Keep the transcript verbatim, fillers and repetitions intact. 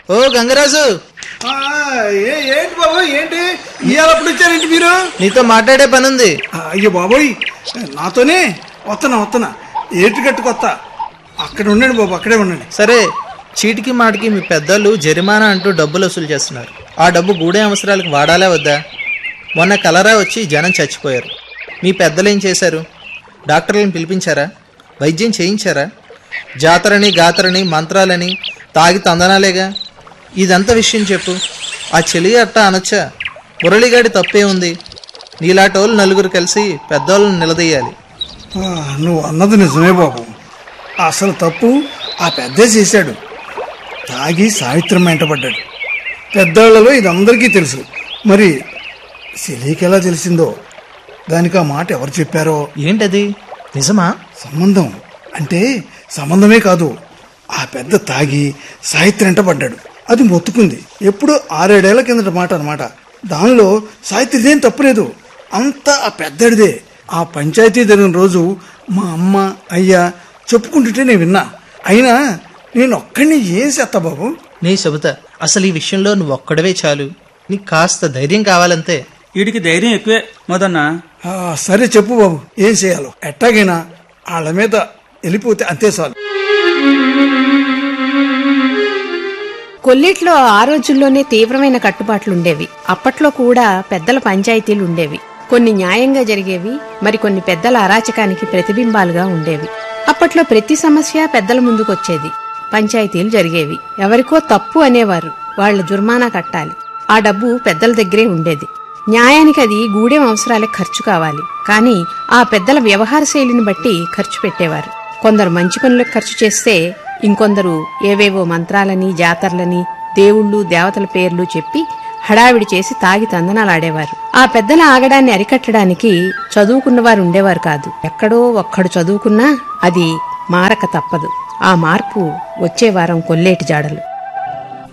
ఓ గంగరాజు, ఏంటి బాబోయ్, ఏంటి ఇవాళ అప్పుడు వచ్చారేంటి మీరు? నీతో మాట్లాడే పని ఉంది. అయ్యో బాబోయ్, నాతోనే వస్తున్నా వస్తున్నా ఏటి గట్టు కొత్త. అక్కడ ఉండండి బాబు, అక్కడే ఉండండి. సరే, చీటికి మాటికి మీ పెద్దలు జరిమానా అంటూ డబ్బులు వసూలు చేస్తున్నారు. ఆ డబ్బు గూడే అవసరాలకు వాడాలే వద్దా? మొన్న కలరా వచ్చి జనం చచ్చిపోయారు. మీ పెద్దలు ఏం చేశారు? డాక్టర్లను పిలిపించారా? వైద్యం చేయించారా? జాతరని గాతరని మంత్రాలని తాగి తందనాలేగా. ఇదంతా విషయం చెప్పు. ఆ చెలి అట్ట అనొచ్చా? మురళిగాడి తప్పే ఉంది. నీలాటోళ్ళు నలుగురు కలిసి పెద్దోళ్ళని నిలదీయాలి. నువ్వు అన్నది నిజమే బాబు. అసలు తప్పు ఆ పెద్దే చేశాడు. తాగి సావిత్రం వెంటబడ్డాడు. పెద్దవాళ్ళలో ఇది అందరికీ తెలుసు. మరి చెలికి ఎలా తెలిసిందో, దానికి ఆ మాట ఎవరు చెప్పారో. ఏంటది? నిజమా? సంబంధం అంటే సంబంధమే కాదు. ఆ పెద్ద తాగి సావిత్రి వెంటబడ్డాడు. అది మొత్తుకుంది. ఎప్పుడు ఆరేడేళ్ల కిందట మాట అనమాట. దానిలో సావిత్రిదేం తప్పులేదు, అంతా ఆ పెద్దడిదే. ఆ పంచాయతీ జరిగిన రోజు మా అమ్మ అయ్యా చెప్పుకుంటుంటే నేను విన్నా. అయినా నేను ఒక్కడిని ఏం చేస్తా బాబు? నీ చెబుతా. అసలు ఈ విషయంలో నువ్వు ఒక్కడవే చాలు. నీకు కాస్త ధైర్యం కావాలంతే. వీడికి ధైర్యం ఎక్కువే మొదన్నా. సరే చెప్పు బాబు, ఏం చేయాలో? ఎట్టాగైనా వాళ్ళ మీద వెళ్ళిపోతే అంతే చాలు. కొల్లేట్లో ఆ రోజుల్లోనే తీవ్రమైన కట్టుబాట్లుండేవి. అప్పట్లో కూడా పెద్దల పంచాయతీలు ఉండేవి. కొన్ని న్యాయంగా జరిగేవి, మరికొన్ని పెద్దల అరాచకానికి ప్రతిబింబాలుగా ఉండేవి. అప్పట్లో ప్రతి సమస్య పెద్దల ముందుకొచ్చేది. పంచాయతీలు జరిగేవి. ఎవరికో తప్పు అనేవారు, వాళ్ల జుర్మానా కట్టాలి. ఆ డబ్బు పెద్దల దగ్గరే ఉండేది. న్యాయానికి అది గూడెం అవసరాలకు ఖర్చు కావాలి. కానీ ఆ పెద్దల వ్యవహార శైలిని బట్టి ఖర్చు పెట్టేవారు. కొందరు మంచి పనులకు ఖర్చు చేస్తే ఇంకొందరు ఏవేవో మంత్రాలని జాతరలని దేవుళ్ళు దేవతల పేర్లు చెప్పి హడావిడి చేసి తాగి తందనాలాడేవారు. ఆ పెద్దల ఆగడాన్ని అరికట్టడానికి చదువుకున్నవారు ఉండేవారు కాదు. ఎక్కడో ఒక్కడు చదువుకున్నా అది మారక తప్పదు. ఆ మార్పు వచ్చే వారం కొల్లేటి జాడలు.